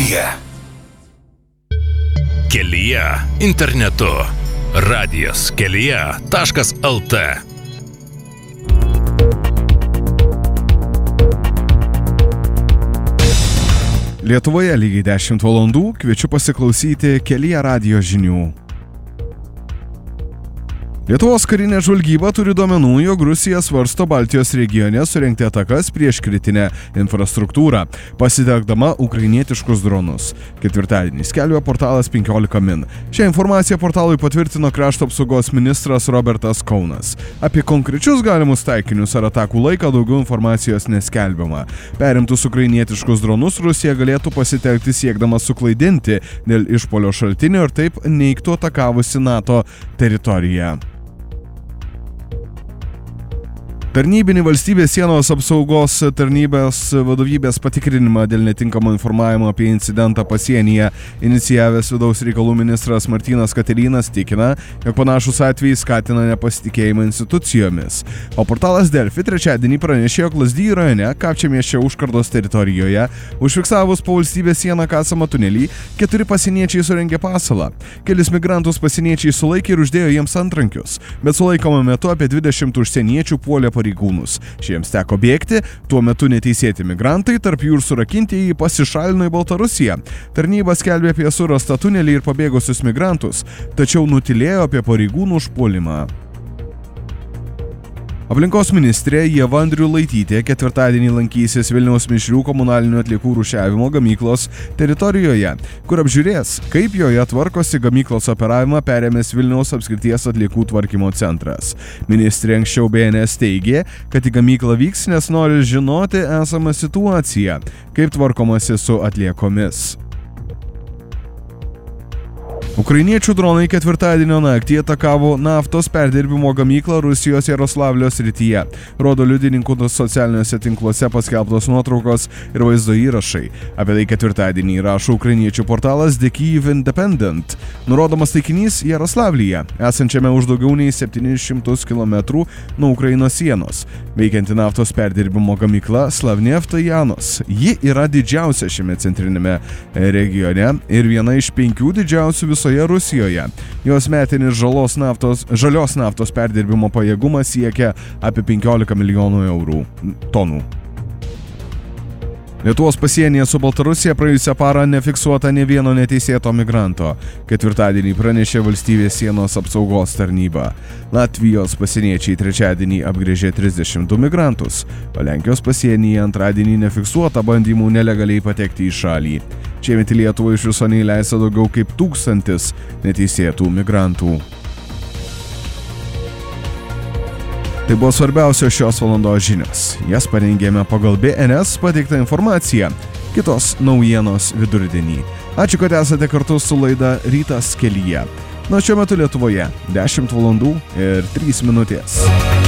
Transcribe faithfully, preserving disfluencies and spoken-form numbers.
kelyje. Kelyje internetu. radijas kelyje taškas lt. Lietuvoje lygiai dešimt valandų, kviečiu pasiklausyti Kelyje radijo žinių. Lietuvos karinė žvalgyba turi duomenų, jog Rusija svarsto Baltijos regione surengti atakas prieš kritinę infrastruktūrą, pasitelkdama ukrainietiškus dronus. Ketvirtadienį skelbia portalas penkiolika min. Šią informaciją portalui patvirtino krašto apsaugos ministras Robertas Kaunas. Apie konkrečius galimus taikinius ar atakų laiką daugiau informacijos neskelbiama. Perimtus ukrainietiškus dronus Rusija galėtų pasitelkti siekdama suklaidinti dėl išpuolio šaltinio ir taip neigtų atakavusi NATO teritoriją. Tarnybinį valstybės sienos apsaugos tarnybos vadovybės patikrinimą dėl netinkamo informavimo apie incidentą pasienyje inicijavęs vidaus reikalų ministras Martynas Katilinas tikina, jog panašus atvejai skatina nepasitikėjimą institucijomis. O portalas Delfi trečiadienį pranešė, jog Lazdijų rajone, Kapčiamiesčio užkardos teritorijoje, užfiksavus po valstybės sieną kasamą tunelį, keturi pasieniečiai surengė pasalą. Kelis migrantus pasieniečiai sulaikė ir uždėjo jiems antrankius, bet sulaikomo metu apie dvidešimt užsieniečių puolė pareigūnus. Šiems teko bėgti, tuo metu neteisėti migrantai, tarp jų ir surakintieji, pasišalino į Baltarusiją. Tarnyba skelbė apie surastą tunelį ir pabėgusius migrantus, tačiau nutylėjo apie pareigūnų užpuolimą. Aplinkos ministrė Ieva Andriulaitytė ketvirtadienį lankysis Vilniaus mišrių komunalinių atliekų rūšiavimo gamyklos teritorijoje, kur apžiūrės, kaip joje tvarkosi gamyklos operavimą perėmęs Vilniaus apskrities atliekų tvarkymo centras. Ministrė anksčiau B N S teigė, kad į gamyklą vyks, nes nori žinoti esamą situaciją, kaip tvarkomasi su atliekomis. Ukrainiečių dronai ketvirtadienio naktį atakavo naftos perdirbimo gamyklą Rusijos Jaroslavlio srityje. Rodo liudininkų socialiniuose tinkluose paskelbtos nuotraukos ir vaizdo įrašai. Apie tai ketvirtadienį rašo ukrainiečių portalas The Kyiv Independent. Nurodomas taikinys Jaroslavlyje, esančiame už daugiau nei septynis šimtus kilometrų nuo Ukrainos sienos. Veikianti naftos perdirbimo gamykla Slavneftajanos. Ji yra didžiausia šiame centrinėme regione ir viena iš penkių didžiausių visoje Rusijoje. Jos metinis žalos naftos, žalios naftos perdirbimo pajėgumas siekia apie penkiolika milijonų eurų tonų. Lietuvos pasienyje su Baltarusija praėjusią parą nefiksuota nė vieno neteisėto migranto. Ketvirtadienį pranešė valstybės sienos apsaugos tarnyba. Latvijos pasieniečiai trečiadienį apgręžė trisdešimt du migrantus, o Lenkijos pasienyje antradienį nefiksuota bandymų nelegaliai patekti į šalį. Šiemet į Lietuvą iš viso neįleista daugiau kaip tūkstantis neteisėtų migrantų. Tai buvo svarbiausios šios valandos žinios. Jas parengėme pagal B N S pateiktą informaciją. Kitos naujienos vidurdienį. Ačiū, kad esate kartu su laida Rytas kelyje. Nuo šiuo metu Lietuvoje dešimt valandų ir trys minutės.